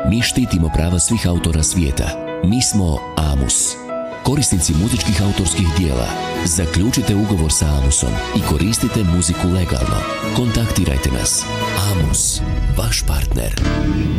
Mi štitimo prava svih autora svijeta. Mi smo Amus. Korisnici muzičkih autorskih dijela. Zaključite ugovor sa Amusom i koristite muziku legalno. Kontaktirajte nas. Amus, vaš partner.